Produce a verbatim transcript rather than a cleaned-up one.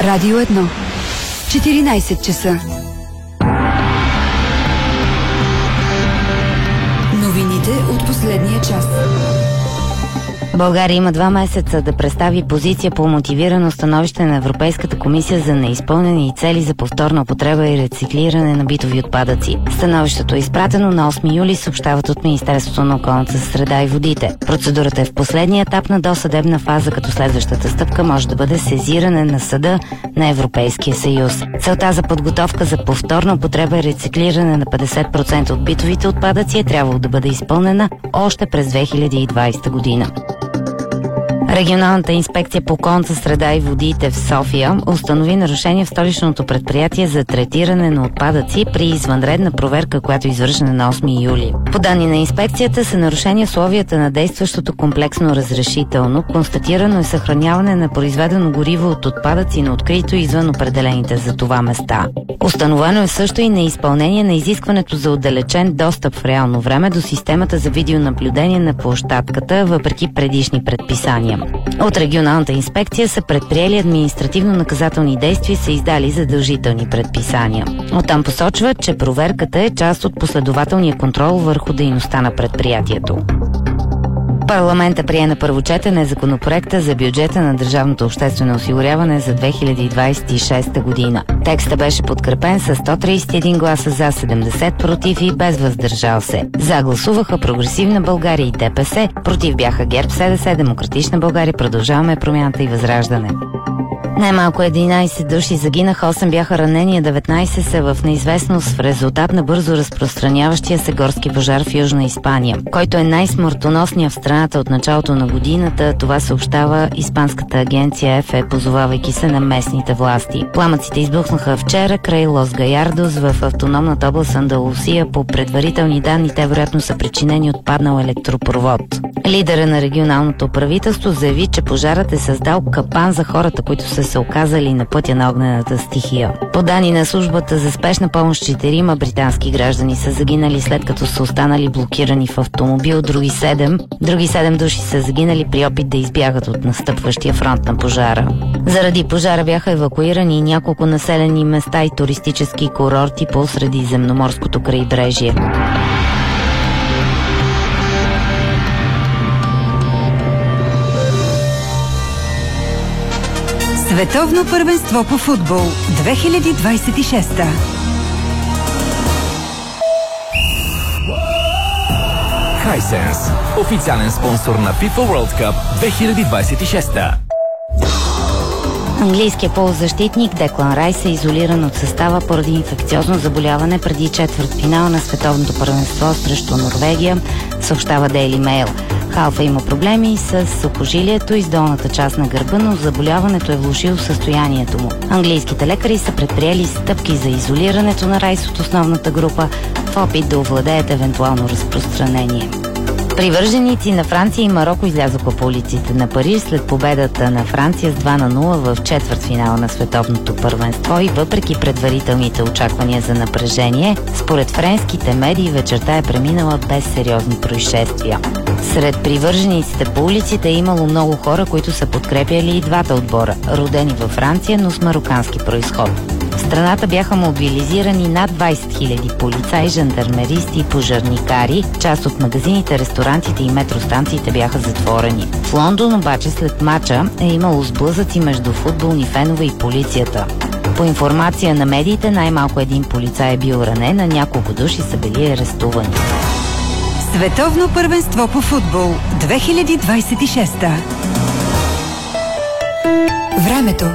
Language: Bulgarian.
Радио едно. четиринайсет часа. Новините от последния час. България има два месеца да представи позиция по мотивирано становище на Европейската комисия за неизпълнени цели за повторна употреба и рециклиране на битови отпадъци. Становището е изпратено на осми юли, съобщават от Министерството на околната среда и водите. Процедурата е в последния етап на досъдебна фаза, като следващата стъпка може да бъде сезиране на съда на Европейския съюз. Целта за подготовка за повторна употреба и рециклиране на петдесет процента от битовите отпадъци е трябвало да бъде изпълнена още през две хиляди и двайсета година. Регионалната инспекция по околната среда и водите в София установи нарушение в столичното предприятие за третиране на отпадъци при извънредна проверка, която е извършена на осми юли. По данни на инспекцията са нарушени условията на действащото комплексно разрешително. Констатирано е съхраняване на произведено гориво от отпадъци на открито извън определените за това места. Установено е също и неизпълнение на изискването за отдалечен достъп в реално време до системата за видеонаблюдение на площадката, въпреки предишни предписания. От регионалната инспекция са предприели административно-наказателни действия и са издали задължителни предписания. Оттам посочват, че проверката е част от последователния контрол върху дейността на предприятието. Парламентът прие на първо четене законопроекта за бюджета на държавното обществено осигуряване за две хиляди двайсет и шеста година. Текстът беше подкрепен с сто трийсет и един гласа за, седемдесет против и без въздържал се. За гласуваха Прогресивна България и ДПС, против бяха ГЕРБ, СДС, Демократична България, Продължаваме промяната и Възраждане. Най-малко единайсет души загинаха, осем бяха ранени, а деветнайсет са в неизвестност в резултат на бързо разпространяващия се горски пожар в Южна Испания, който е най-смъртоносният в страната от началото на годината. Това съобщава испанската агенция Еф Е, позовавайки се на местните власти. Пламъците избухнаха вчера край Лос Гаярдос в автономната област Андалусия. По предварителни данни те вероятно са причинени от паднал електропровод. Лидера на регионалното правителство заяви, че пожарът е създал капан за хората, които са се оказали на пътя на огнената стихия. По данни на службата за спешна помощ, четирима британски граждани са загинали, след като са останали блокирани в автомобил. Други седем, други седем души са загинали при опит да избягат от настъпващия фронт на пожара. Заради пожара бяха евакуирани и няколко населени места и туристически курорти по Средиземноморското крайбрежие. Световно първенство по футбол две хиляди двайсет и шеста. Hisense, официален спонсор на FIFA World Cup две хиляди двайсет и шеста. Английският полузащитник Деклан Райс е изолиран от състава поради инфекциозно заболяване преди четвъртфинал на световното първенство срещу Норвегия, съобщава Daily Mail. Халфа има проблеми с сухожилието и с долната част на гърба, но заболяването е влошило състоянието му. Английските лекари са предприели стъпки за изолирането на Райс от основната група в опит да овладеят евентуално разпространение. Привърженици на Франция и Мароко излязоха по улиците на Париж след победата на Франция с два на нула в четвъртфинала на световното първенство и въпреки предварителните очаквания за напрежение, според френските медии вечерта е преминала без сериозни происшествия. Сред привържениците по улиците е имало много хора, които са подкрепяли и двата отбора, родени във Франция, но с марокански произход. В страната бяха мобилизирани над двайсет хиляди полицаи, жандармеристи и пожарникари. Част от магазините, ресторантите и метростанциите бяха затворени. В Лондон обаче след мача е имало сблъсъци между футболни фенове и полицията. По информация на медиите, най-малко един полицай е бил ранен, а няколко души са били арестувани. Световно първенство по футбол две хиляди двайсет и шеста. Времето.